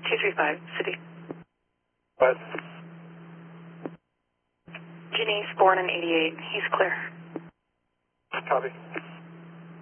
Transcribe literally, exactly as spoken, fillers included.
two three five, City. What? Janice, born in eighty-eight. He's clear. Copy.